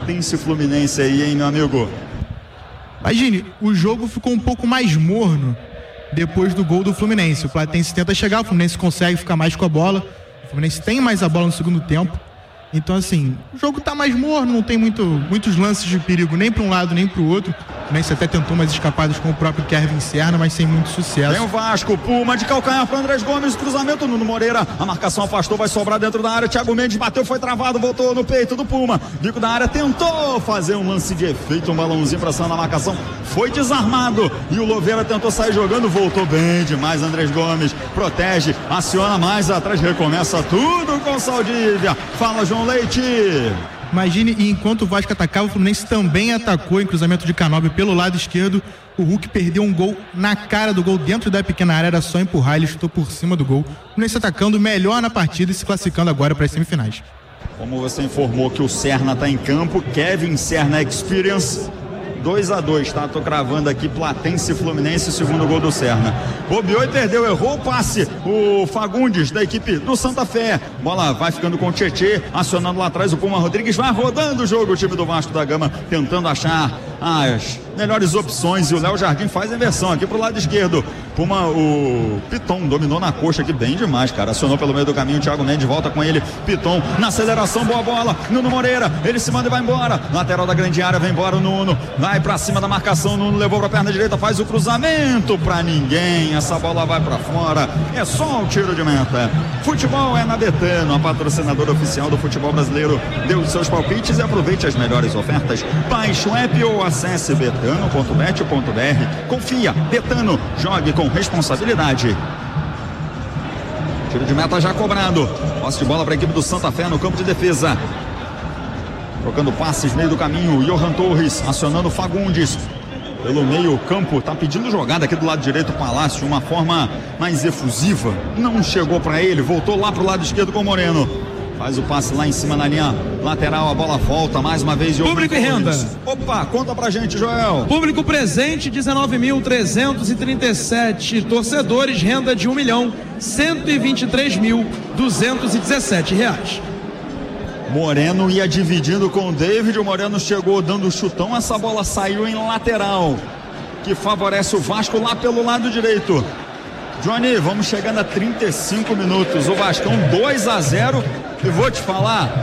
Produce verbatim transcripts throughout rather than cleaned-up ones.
Platense e Fluminense aí, hein, meu amigo? Imagine, o jogo ficou um pouco mais morno depois do gol do Fluminense. O Platense tenta chegar, o Fluminense consegue ficar mais com a bola. O Fluminense tem mais a bola no segundo tempo. Então, assim, o jogo tá mais morno, não tem muito, muitos lances de perigo, nem para um lado, nem para o outro. O Fluminense até tentou umas escapadas com o próprio Kevin Serna, mas sem muito sucesso. Tem o Vasco, Puma de calcanhar para Andrés Gomes, cruzamento, Nuno Moreira, a marcação afastou, vai sobrar dentro da área, Thiago Mendes bateu, foi travado, voltou no peito do Puma, bico da área, tentou fazer um lance de efeito, um balãozinho para cima na marcação, foi desarmado, e o Loveira tentou sair jogando, voltou bem demais, Andrés Gomes, protege, aciona mais atrás, recomeça tudo com Saldívia. Fala, João Leite. Imagine, e enquanto o Vasco atacava, o Fluminense também atacou em cruzamento de Canóbio pelo lado esquerdo. O Hulk perdeu um gol na cara do gol dentro da pequena área, era só empurrar, ele chutou por cima do gol. O Fluminense atacando melhor na partida e se classificando agora para as semifinais. Como você informou que o Serna está em campo, Kevin Serna Experience, dois a dois, tá? Tô cravando aqui, Platense e Fluminense, segundo gol do Serna. Bobeou e perdeu, errou o passe, o Fagundes da equipe do Santa Fé. Bola vai ficando com o Tietê, acionando lá atrás o Puma Rodrigues, vai rodando o jogo, o time do Vasco da Gama, tentando achar as melhores opções, e o Léo Jardim faz a inversão aqui pro lado esquerdo. Puma, o Piton dominou na coxa aqui bem demais, cara, acionou pelo meio do caminho, o Thiago Mendes volta com ele, Piton na aceleração, boa bola, Nuno Moreira, ele se manda e vai embora, lateral da grande área, vem embora o Nuno, vai pra cima da marcação, Nuno levou pra perna direita, faz o cruzamento pra ninguém, essa bola vai pra fora, é só um tiro de meta. Futebol é na Betano, a patrocinadora oficial do futebol brasileiro. Dê os seus palpites e aproveite as melhores ofertas. Baixe o app ou acesse betano ponto bet ponto br. Confia, Betano, jogue com responsabilidade. Tiro de meta já cobrado. Posse de bola para a equipe do Santa Fé no campo de defesa. Trocando passes, meio do caminho, Johan Torres acionando Fagundes pelo meio campo, tá pedindo jogada aqui do lado direito, Palácio, uma forma mais efusiva, não chegou para ele, voltou lá pro lado esquerdo com o Moreno, faz o passe lá em cima na linha lateral, a bola volta mais uma vez. Público e renda. Opa, conta pra gente, Joel. Público presente, dezenove mil trezentos e trinta e sete torcedores, renda de um milhão cento e vinte e três mil duzentos e dezessete reais. Moreno ia dividindo com o David, o Moreno chegou dando chutão, essa bola saiu em lateral, que favorece o Vasco lá pelo lado direito. Johnny, vamos chegando a trinta e cinco minutos, o Vascão dois a zero, e vou te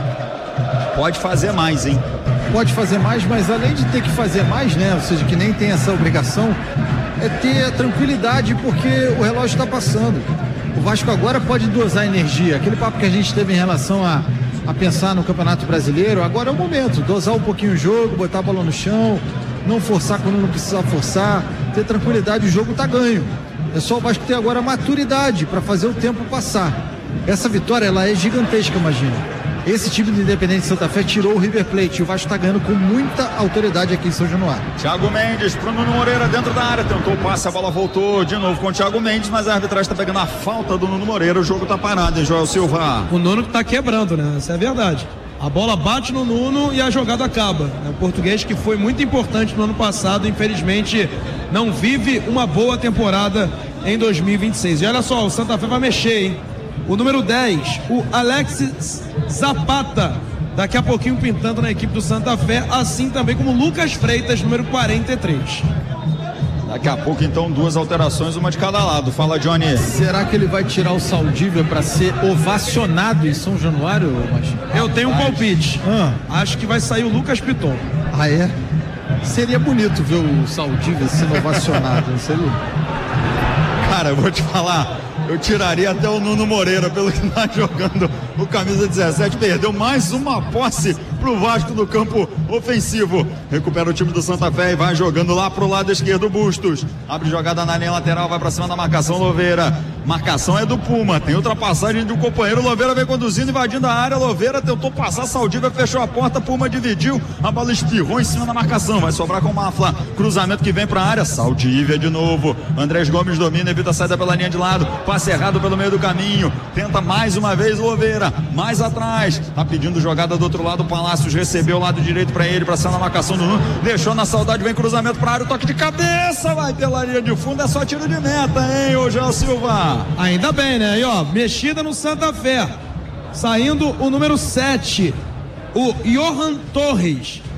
falar, pode fazer mais, hein? Pode fazer mais, mas além de ter que fazer mais, né, ou seja, que nem tem essa obrigação, é ter a tranquilidade, porque o relógio está passando. O Vasco agora pode dosar energia, aquele papo que a gente teve em relação a a pensar no Campeonato Brasileiro, agora é o momento, dosar um pouquinho o jogo, botar a bola no chão, não forçar quando não precisar forçar, ter tranquilidade, o jogo tá ganho. É só o Vasco ter agora maturidade para fazer o tempo passar. Essa vitória, ela é gigantesca, imagina. Esse time do Independente Santa Fé tirou o River Plate, e o Vasco está ganhando com muita autoridade aqui em São Januário. Thiago Mendes pro Nuno Moreira dentro da área, tentou o passe, a bola voltou de novo com o Thiago Mendes, mas a arbitragem está pegando a falta do Nuno Moreira, o jogo tá parado, hein, Joel Silva? O Nuno que tá quebrando, né? Essa é a verdade. A bola bate no Nuno e a jogada acaba. O português, que foi muito importante no ano passado, infelizmente não vive uma boa temporada em dois mil e vinte e seis. E olha só, o Santa Fé vai mexer, hein? O número dez, o Alexis Zapata, daqui a pouquinho pintando na equipe do Santa Fé, assim também como Lucas Freitas, número quarenta e três. Daqui a pouco, então, duas alterações, uma de cada lado. Fala, Johnny. Será que ele vai tirar o Saldívia para ser ovacionado em São Januário? Eu tenho um palpite. Ah. Acho que vai sair o Lucas Piton. Ah, é? Seria bonito ver o Saldívia sendo ovacionado, não seria? Cara, eu vou te falar, eu tiraria até o Nuno Moreira pelo que tá jogando. O camisa dezessete perdeu mais uma posse pro Vasco no campo ofensivo. Recupera o time do Santa Fé e vai jogando lá pro lado esquerdo, Bustos. Abre jogada na linha lateral, vai pra cima da marcação, Loveira. Marcação é do Puma, tem ultrapassagem de um companheiro, Loveira vem conduzindo, invadindo a área, Loveira tentou passar, Saldívia fechou a porta, Puma dividiu, a bola espirrou em cima da marcação, vai sobrar com o Mafla, cruzamento que vem pra área, Saldívia de novo, Andrés Gomes domina, evita a saída pela linha de lado, passe errado pelo meio do caminho, tenta mais uma vez Loveira, mais atrás, tá pedindo jogada do outro lado, Palácios recebeu o lado direito pra ele, pra cima da marcação do Nuno, deixou na saudade, vem cruzamento pra área, toque de cabeça, vai pela linha de fundo, é só tiro de meta, hein, ô João Silva. Ainda bem, né? Aí, ó, mexida no Santa Fé. Saindo o número sete, o Johan Torres.